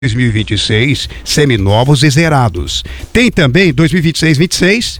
2026, seminovos e zerados. Tem também 2026-26,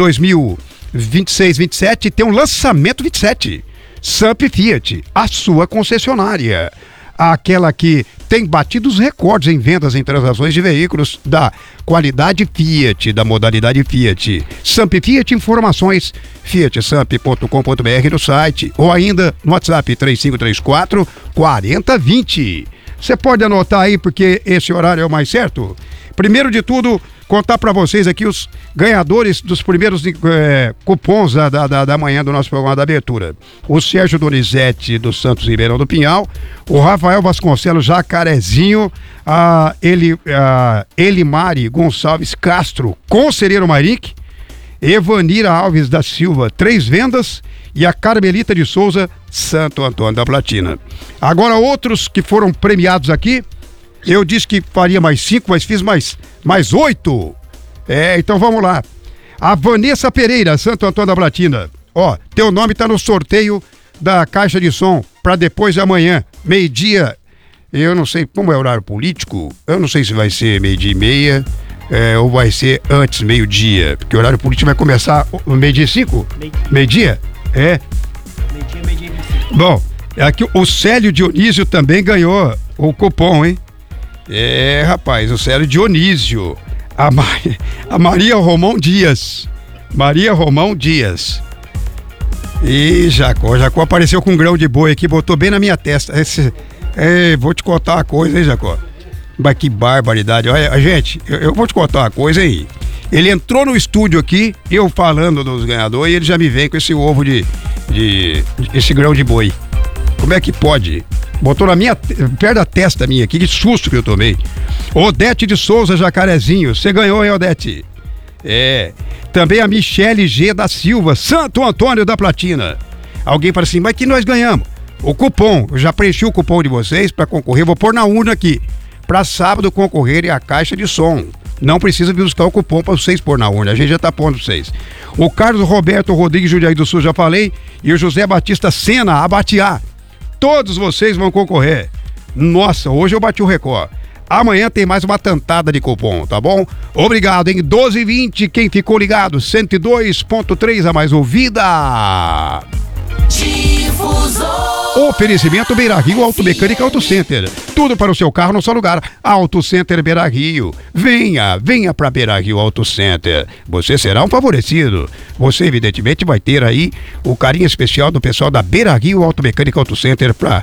2026-27, tem um lançamento 27. Samp Fiat, a sua concessionária. Aquela que tem batido os recordes em vendas em transações de veículos da qualidade Fiat, da modalidade Fiat. Samp Fiat, informações fiatsamp.com.br no site ou ainda no WhatsApp 3534 4020. Você pode anotar aí porque esse horário é o mais certo. Primeiro de tudo, contar para vocês aqui os ganhadores dos primeiros cupons da manhã do nosso programa da abertura. O Sérgio Donizete dos Santos Ribeirão do Pinhal, o Rafael Vasconcelos Jacarezinho, a Elimari Gonçalves Castro, Conselheiro Marique, Evanira Alves da Silva, 3 vendas, e a Carmelita de Souza, Santo Antônio da Platina. Agora outros que foram premiados aqui, eu disse que faria mais 5, mas fiz mais 8. Então vamos lá. A Vanessa Pereira, Santo Antônio da Platina. Ó, teu nome tá no sorteio da caixa de som para depois de amanhã, meio-dia. Eu não sei como é o horário político, eu não sei se vai ser meio-dia e meia, ou vai ser antes, meio-dia, porque o horário político vai começar meio-dia e 5? Meio-dia? Meio-dia e 25. Bom, aqui o Célio Dionísio também ganhou o cupom, hein? Rapaz, o Célio Dionísio. A Maria Romão Dias. E Jacó apareceu com um grão de boi aqui, botou bem na minha testa. Vou te contar uma coisa, hein, Jacó? Mas que barbaridade. Olha, gente, eu vou te contar uma coisa aí. Ele entrou no estúdio aqui, eu falando dos ganhadores, e ele já me vem com esse ovo esse grão de boi. Como é que pode? Botou perto da testa minha aqui, que susto que eu tomei. Odete de Souza Jacarezinho, você ganhou, hein, Odete? Também a Michele G da Silva, Santo Antônio da Platina. Alguém fala assim, mas que nós ganhamos? O cupom, eu já preenchi o cupom de vocês para concorrer, vou pôr na urna aqui. Para sábado concorrerem à caixa de som. Não precisa buscar o cupom para vocês pôr na urna, a gente já tá pondo vocês. O Carlos Roberto Rodrigues Jundiaí do Sul, já falei, e o José Batista Sena Abatiá. Todos vocês vão concorrer. Nossa, hoje eu bati o recorde. Amanhã tem mais uma tantada de cupom, tá bom? Obrigado, hein? 12h20, quem ficou ligado, 102.3, a mais ouvida. Difusor. Oferecimento Beira Rio Automecânica Auto Center. Tudo para o seu carro no só lugar. Auto Center Beira Rio. Venha para Beira Rio Auto Center. Você será um favorecido. Você evidentemente vai ter aí o carinho especial do pessoal da Beira Rio Automecânica Auto Center para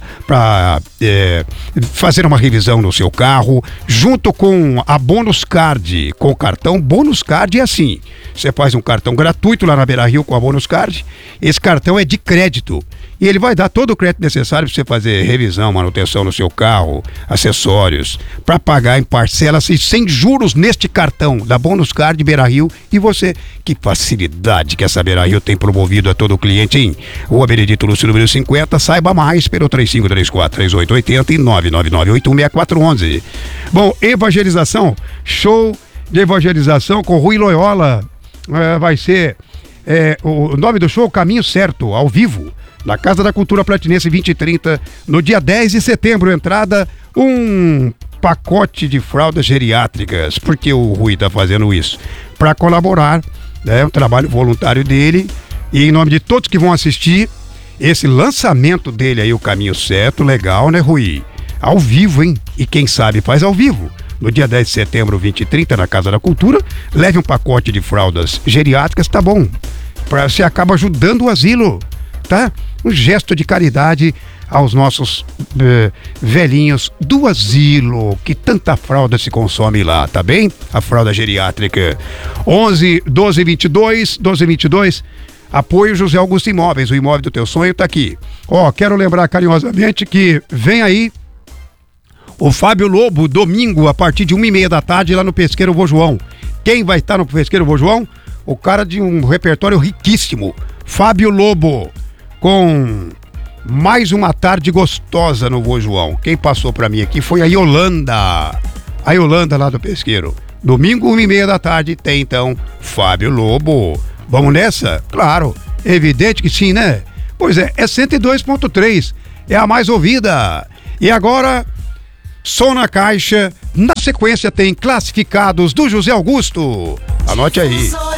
fazer uma revisão no seu carro, junto com a Bônus Card. Com o cartão Bônus Card é assim. Você faz um cartão gratuito lá na Beira Rio com a Bônus Card. Esse cartão é de crédito. E ele vai dar todo o crédito necessário para você fazer revisão, manutenção no seu carro, acessórios, para pagar em parcelas e sem juros neste cartão da Bônus Card Beira Rio. E você, que facilidade que essa Beira Rio tem promovido a todo cliente, hein? Rua Benedito Lúcio, número 50, saiba mais pelo 3534-3880 e 999816411. Bom, evangelização, show de evangelização com Rui Loyola, vai ser o nome do show, Caminho Certo, ao vivo. Na Casa da Cultura Platinense 2030, no dia 10 de setembro, entrada um pacote de fraldas geriátricas. Por que o Rui está fazendo isso? Para colaborar, um trabalho voluntário dele, e em nome de todos que vão assistir esse lançamento dele aí, o Caminho Certo, legal, né, Rui? Ao vivo, hein? E quem sabe faz ao vivo. No dia 10 de setembro, 2030, na Casa da Cultura, leve um pacote de fraldas geriátricas, tá bom? Você acaba ajudando o asilo, tá? Um gesto de caridade aos nossos velhinhos do asilo, que tanta fralda se consome lá, tá bem? A fralda geriátrica. 1222, apoio José Augusto Imóveis, o imóvel do teu sonho tá aqui. Quero lembrar carinhosamente que vem aí o Fábio Lobo, domingo, a partir de 1h30 da tarde, lá no Pesqueiro Vô João. Quem vai estar no Pesqueiro Vô João? O cara de um repertório riquíssimo, Fábio Lobo, com mais uma tarde gostosa no Vô João. Quem passou pra mim aqui foi a Yolanda lá do Pesqueiro. Domingo, 1h30 da tarde, tem então Fábio Lobo. Vamos nessa? Claro, evidente que sim, né? Pois é 102.3, é a mais ouvida. E agora, Som na Caixa. Na sequência tem Classificados do José Augusto. Anote aí.